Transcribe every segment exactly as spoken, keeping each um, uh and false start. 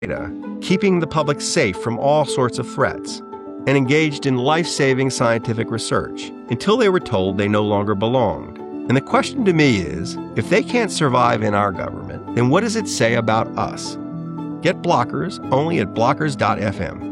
keeping the public safe from all sorts of threats, and engaged in life-saving scientific research until they were told they no longer belonged. And the question to me is, if they can't survive in our government, then what does it say about us? Get Blockers only at blockers dot f m.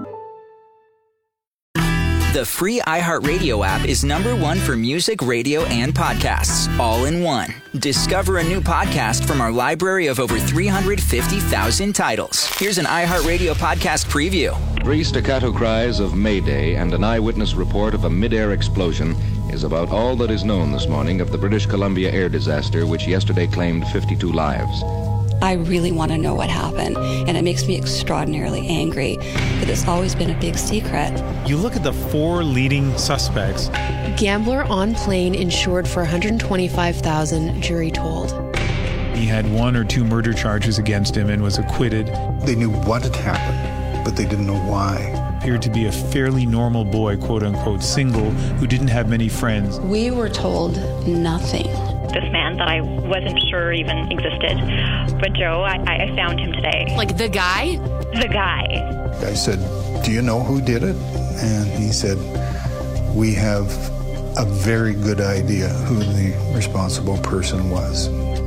The free iHeartRadio app is number one for music, radio, and podcasts, all in one. Discover a new podcast from our library of over three hundred fifty thousand titles. Here's an iHeartRadio podcast preview. Three staccato cries of Mayday and an eyewitness report of a mid-air explosion is about all that is known this morning of the British Columbia air disaster, which yesterday claimed fifty-two lives. I really want to know what happened, and it makes me extraordinarily angry that it's always been a big secret. You look at the four leading suspects. Gambler on plane insured for one hundred twenty-five thousand dollars, jury told. He had one or two murder charges against him and was acquitted. They knew what had happened, but they didn't know why. Appeared to be a fairly normal boy, quote-unquote, single, who didn't have many friends. We were told nothing. This man that I wasn't sure even existed. But Joe, I, I found him today. Like the guy? The guy. I said, do you know who did it? And he said, we have a very good idea who the responsible person was.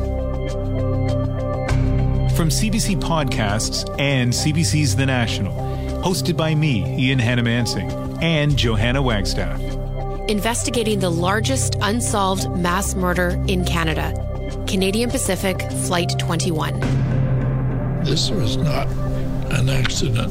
From C B C Podcasts and C B C's The National, hosted by me, Ian Hannamansing, and Johanna Wagstaff. Investigating the largest unsolved mass murder in Canada. Canadian Pacific Flight twenty-one. This was not an accident.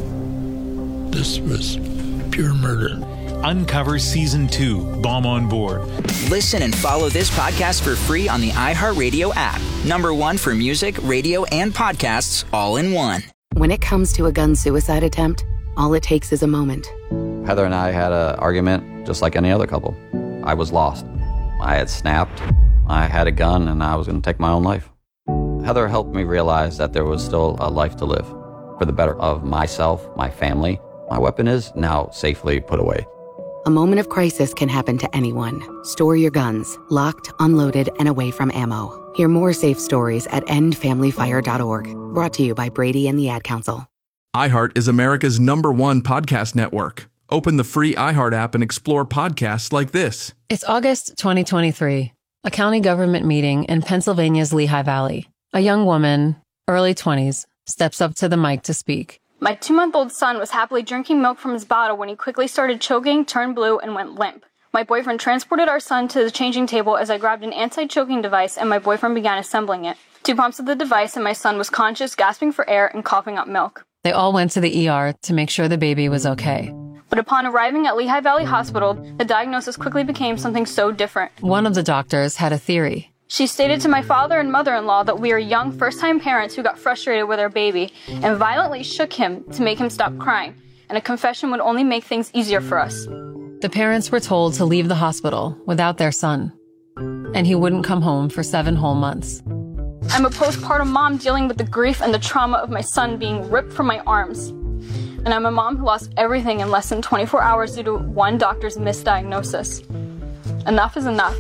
This was pure murder. Uncover Season two, Bomb on Board. Listen and follow this podcast for free on the iHeartRadio app. Number one for music, radio, and podcasts, all in one. When it comes to a gun suicide attempt, all it takes is a moment. Heather and I had an argument just like any other couple. I was lost. I had snapped. I had a gun and I was going to take my own life. Heather helped me realize that there was still a life to live for the better of myself, my family. My weapon is now safely put away. A moment of crisis can happen to anyone. Store your guns, locked, unloaded, and away from ammo. Hear more safe stories at end family fire dot org. Brought to you by Brady and the Ad Council. iHeart is America's number one podcast network. Open the free iHeart app and explore podcasts like this. It's August twenty twenty-three, a county government meeting in Pennsylvania's Lehigh Valley. A young woman, early twenties, steps up to the mic to speak. My two-month-old son was happily drinking milk from his bottle when he quickly started choking, turned blue, and went limp. My boyfriend transported our son to the changing table as I grabbed an anti-choking device and my boyfriend began assembling it. Two pumps of the device and my son was conscious, gasping for air, and coughing up milk. They all went to the E R to make sure the baby was okay. But upon arriving at Lehigh Valley Hospital, the diagnosis quickly became something so different. One of the doctors had a theory. She stated to my father and mother-in-law that we are young first-time parents who got frustrated with our baby and violently shook him to make him stop crying, and a confession would only make things easier for us. The parents were told to leave the hospital without their son, and he wouldn't come home for seven whole months. I'm a postpartum mom dealing with the grief and the trauma of my son being ripped from my arms. And I'm a mom who lost everything in less than twenty-four hours due to one doctor's misdiagnosis. Enough is enough.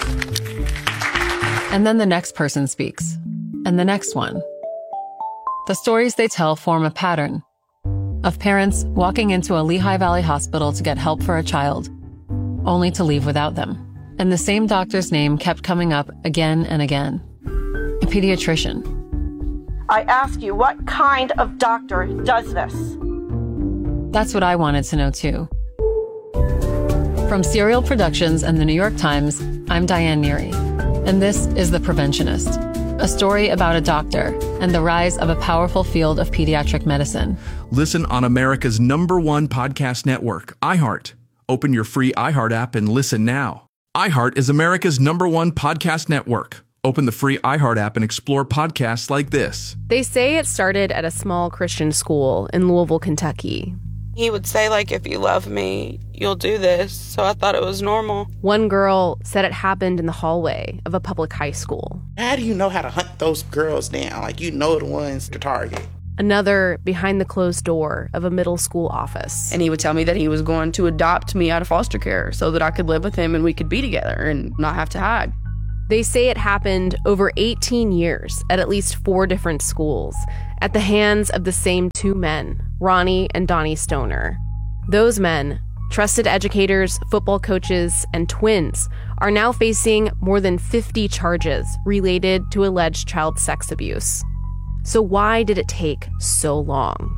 And then the next person speaks, and the next one. The stories they tell form a pattern of parents walking into a Lehigh Valley hospital to get help for a child, only to leave without them. And the same doctor's name kept coming up again and again. A pediatrician. I ask you, what kind of doctor does this? That's what I wanted to know, too. From Serial Productions and the New York Times, I'm Diane Neary, and this is The Preventionist, a story about a doctor and the rise of a powerful field of pediatric medicine. Listen on America's number one podcast network, iHeart. Open your free iHeart app and listen now. iHeart is America's number one podcast network. Open the free iHeart app and explore podcasts like this. They say it started at a small Christian school in Louisville, Kentucky. He would say, like, if you love me, you'll do this. So I thought it was normal. One girl said it happened in the hallway of a public high school. How do you know how to hunt those girls down? Like, you know the ones to target. Another behind the closed door of a middle school office. And he would tell me that he was going to adopt me out of foster care so that I could live with him and we could be together and not have to hide. They say it happened over eighteen years at at least four different schools at the hands of the same two men, Ronnie and Donnie Stoner. Those men, trusted educators, football coaches, and twins, are now facing more than fifty charges related to alleged child sex abuse. So why did it take so long?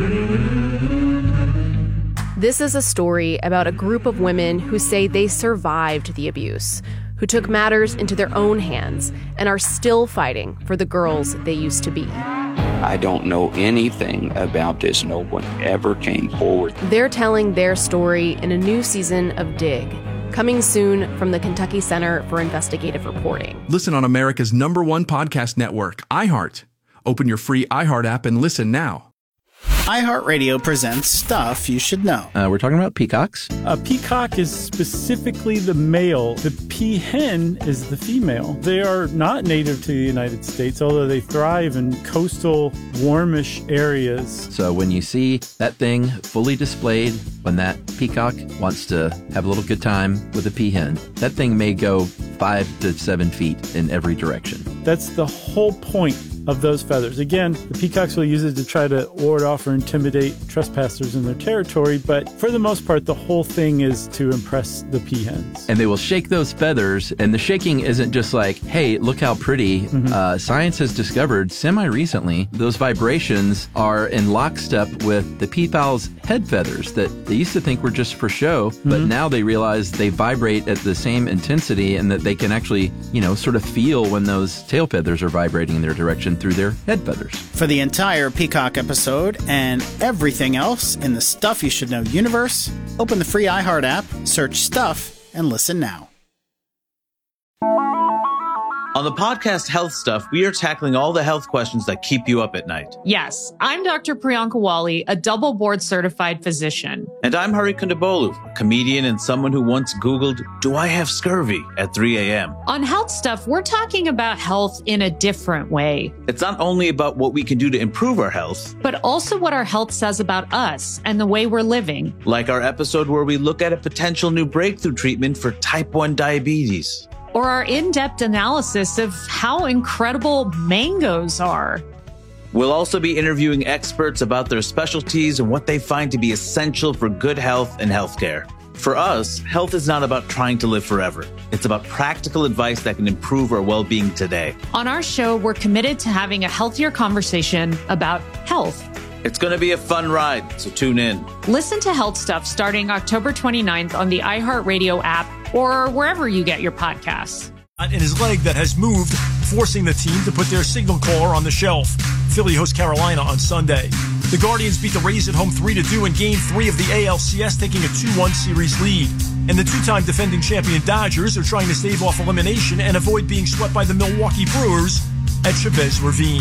This is a story about a group of women who say they survived the abuse, who took matters into their own hands and are still fighting for the girls they used to be. I don't know anything about this. No one ever came forward. They're telling their story in a new season of Dig, coming soon from the Kentucky Center for Investigative Reporting. Listen on America's number one podcast network, iHeart. Open your free iHeart app and listen now. iHeartRadio presents Stuff You Should Know. Uh, we're talking about peacocks. A peacock is specifically the male. The peahen is the female. They are not native to the United States, although they thrive in coastal, warmish areas. So when you see that thing fully displayed, when that peacock wants to have a little good time with a peahen, that thing may go five to seven feet in every direction. That's the whole point of those feathers. Again, the peacocks will use it to try to ward off or intimidate trespassers in their territory, but for the most part, the whole thing is to impress the peahens. And they will shake those feathers, and the shaking isn't just like, hey, look how pretty. Mm-hmm. Uh, science has discovered semi-recently those vibrations are in lockstep with the peafowl's head feathers that they used to think were just for show, mm-hmm. but now they realize they vibrate at the same intensity and that they can actually, you know, sort of feel when those tail feathers are vibrating in their direction through their head feathers. For the entire Peacock episode and everything else in the Stuff You Should Know universe, open the free iHeart app, search Stuff, and listen now. On the podcast Health Stuff, we are tackling all the health questions that keep you up at night. Yes, I'm Doctor Priyanka Wali, a double board certified physician. And I'm Hari Kondabolu, a comedian and someone who once Googled, do I have scurvy at three a.m. On Health Stuff, we're talking about health in a different way. It's not only about what we can do to improve our health, but also what our health says about us and the way we're living. Like our episode where we look at a potential new breakthrough treatment for type one diabetes. Or our in-depth analysis of how incredible mangoes are. We'll also be interviewing experts about their specialties and what they find to be essential for good health and healthcare. For us, health is not about trying to live forever. It's about practical advice that can improve our well-being today. On our show, we're committed to having a healthier conversation about health. It's going to be a fun ride, so tune in. Listen to Health Stuff starting October twenty-ninth on the iHeartRadio app or wherever you get your podcasts. In his leg that has moved, forcing the team to put their signal caller on the shelf. Philly hosts Carolina on Sunday. The Guardians beat the Rays at home three to two in Game three of the A L C S, taking a two one series lead. And the two-time defending champion Dodgers are trying to stave off elimination and avoid being swept by the Milwaukee Brewers at Chavez Ravine.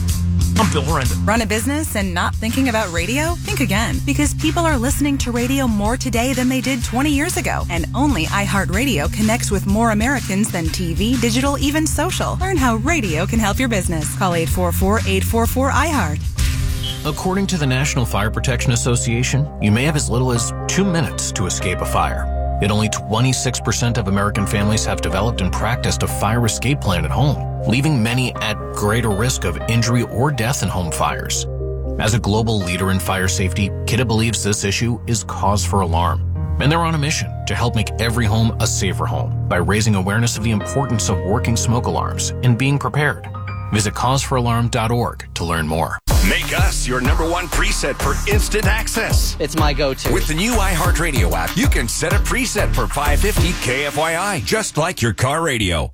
I'm Bill Herendon. Run a business and not thinking about radio? Think again, because people are listening to radio more today than they did twenty years ago. And only iHeartRadio connects with more Americans than T V, digital, even social. Learn how radio can help your business. Call eight four four, eight four four, I heart. According to the National Fire Protection Association, you may have as little as two minutes to escape a fire. Yet only twenty-six percent of American families have developed and practiced a fire escape plan at home, leaving many at greater risk of injury or death in home fires. As a global leader in fire safety, Kidde believes this issue is cause for alarm, and they're on a mission to help make every home a safer home by raising awareness of the importance of working smoke alarms and being prepared. Visit cause for alarm dot org to learn more. Make us your number one preset for instant access. It's my go-to. With the new iHeartRadio app, you can set a preset for five fifty K F Y I, just like your car radio.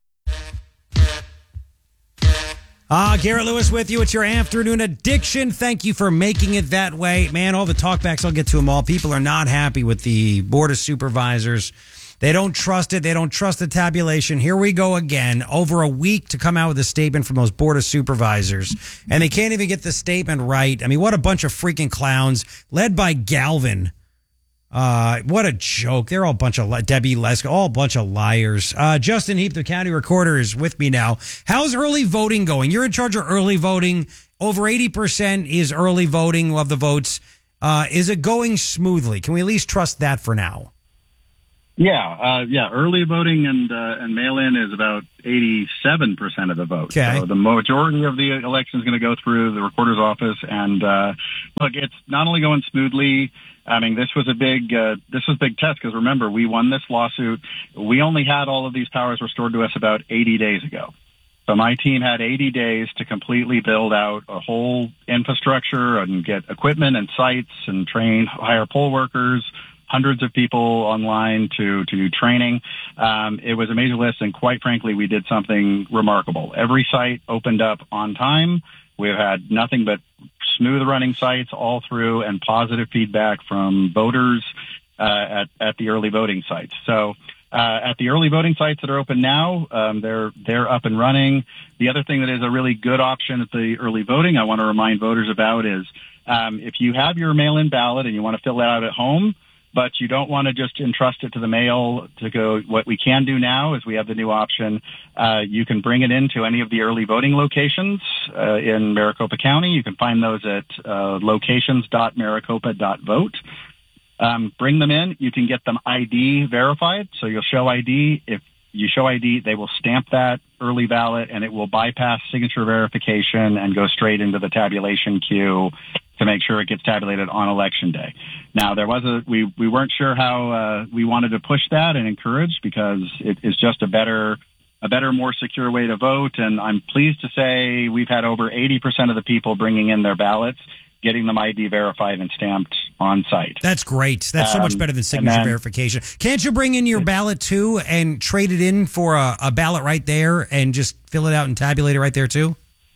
Ah, uh, Garrett Lewis with you. It's your afternoon addiction. Thank you for making it that way. Man, all the talkbacks, I'll get to them all. People are not happy with the Board of Supervisors. They don't trust it. They don't trust the tabulation. Here we go again. Over a week to come out with a statement from those Board of Supervisors. And they can't even get the statement right. I mean, what a bunch of freaking clowns, led by Galvin. Uh, what a joke. They're all a bunch of, Debbie Lesko, all a bunch of liars. Uh, Justin Heap, the county recorder, is with me now. How's early voting going? You're in charge of early voting. Over eighty percent is early voting of the votes. Uh, is it going smoothly? Can we at least trust that for now? Yeah, uh, yeah. Early voting and uh, and mail-in is about eighty-seven percent of the vote. Okay. So the majority of the election is going to go through the recorder's office. And uh, look, it's not only going smoothly. I mean, this was a big uh, this was a big test because remember, we won this lawsuit. We only had all of these powers restored to us about eighty days ago. So my team had eighty days to completely build out a whole infrastructure and get equipment and sites and train, hire poll workers, hundreds of people online to, to do training. Um, it was a major list, and quite frankly, we did something remarkable. Every site opened up on time. We've had nothing but smooth running sites all through and positive feedback from voters uh, at, at the early voting sites. So uh, at the early voting sites that are open now, um, they're they're up and running. The other thing that is a really good option at the early voting I want to remind voters about is um, if you have your mail-in ballot and you want to fill it out at home, but you don't want to just entrust it to the mail to go. What we can do now is we have the new option. Uh, you can bring it into any of the early voting locations uh, in Maricopa County. You can find those at uh, locations dot maricopa dot vote. Um, bring them in. You can get them I D verified. So you'll show I D. If you show I D, they will stamp that early ballot, and it will bypass signature verification and go straight into the tabulation queue to make sure it gets tabulated on election day. Now, there was a we we weren't sure how uh, we wanted to push that and encourage because it is just a better a better, more secure way to vote. And I'm pleased to say we've had over eighty percent of the people bringing in their ballots, getting them I D verified and stamped on site. That's great. That's so much Um, better than signature and then- verification. Can't you bring in your ballot too and trade it in for a, a ballot right there and just fill it out and tabulate it right there too?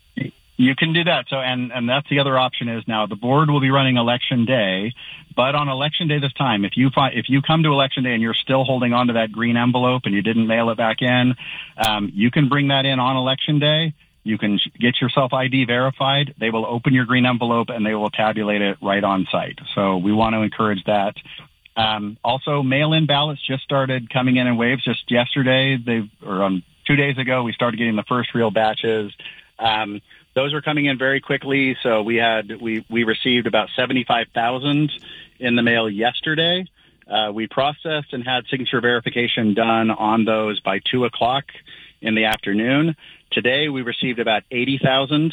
You can do that. So, and, and that's the other option is now the board will be running election day, but on election day this time, if you find, if you come to election day and you're still holding on to that green envelope and you didn't mail it back in, um, you can bring that in on election day. You can get yourself I D verified. They will open your green envelope and they will tabulate it right on site. So we want to encourage that. Um, also, mail-in ballots just started coming in in waves. Just yesterday, they or um, two days ago, we started getting the first real batches. Um, those are coming in very quickly. So we had we we received about seventy-five thousand in the mail yesterday. Uh, we processed and had signature verification done on those by two o'clock in the afternoon. Today, we received about eighty thousand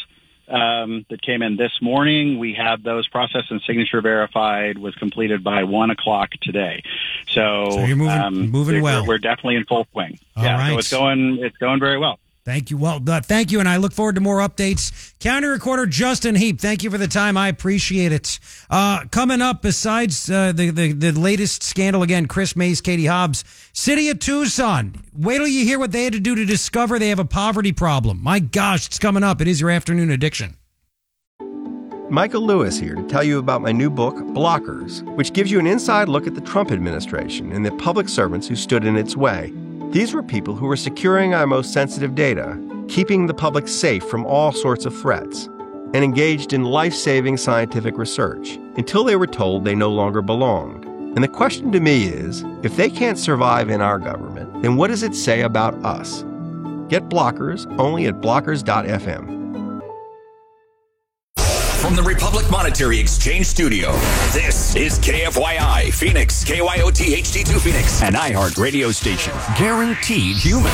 um, that came in this morning. We had those processed and signature verified, was completed by one o'clock today. So, So you're moving- um, moving we're, well. We're definitely in full swing. All yeah, right. so it's going, it's going very well. Thank you. Well, uh, thank you, and I look forward to more updates. County Recorder Justin Heap, thank you for the time. I appreciate it. Uh, coming up, besides uh, the, the the latest scandal again, Chris Mays, Katie Hobbs, City of Tucson. Wait till you hear what they had to do to discover they have a poverty problem. My gosh, it's coming up. It is your afternoon addiction. Michael Lewis here to tell you about my new book, Blockers, which gives you an inside look at the Trump administration and the public servants who stood in its way. These were people who were securing our most sensitive data, keeping the public safe from all sorts of threats, and engaged in life-saving scientific research until they were told they no longer belonged. And the question to me is, if they can't survive in our government, then what does it say about us? Get Blockers only at blockers dot f m. From the Republic Monetary Exchange Studio, this is K F Y I Phoenix, K Y O T H D two Phoenix, an iHeart radio station. Guaranteed human.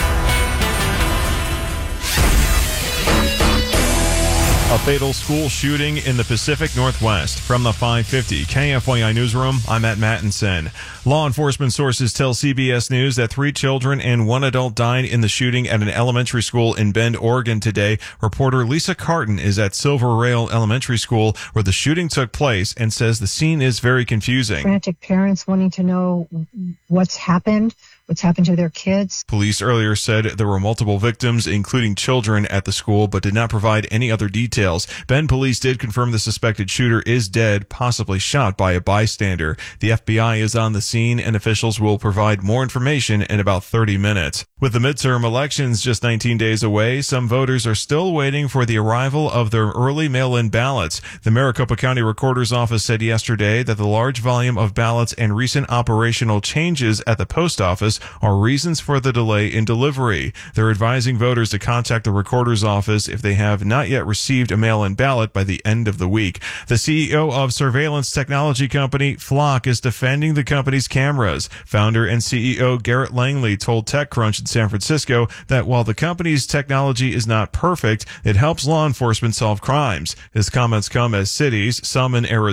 A fatal school shooting in the Pacific Northwest. From the five fifty K F Y I Newsroom, I'm Matt Mattinson. Law enforcement sources tell C B S News that three children and one adult died in the shooting at an elementary school in Bend, Oregon today. Reporter Lisa Carton is at Silver Rail Elementary School where the shooting took place and says the scene is very confusing. Frantic parents wanting to know what's happened, what's happened to their kids. Police earlier said there were multiple victims, including children, at the school, but did not provide any other details. Bend police did confirm the suspected shooter is dead, possibly shot by a bystander. The F B I is on the scene, and officials will provide more information in about thirty minutes. With the midterm elections just nineteen days away, some voters are still waiting for the arrival of their early mail-in ballots. The Maricopa County Recorder's Office said yesterday that the large volume of ballots and recent operational changes at the post office systems are reasons for the delay in delivery. They're advising voters to contact the recorder's office if they have not yet received a mail-in ballot by the end of the week. The C E O of surveillance technology company Flock is defending the company's cameras. Founder and C E O Garrett Langley told TechCrunch in San Francisco that while the company's technology is not perfect, it helps law enforcement solve crimes. His comments come as cities, some in Arizona,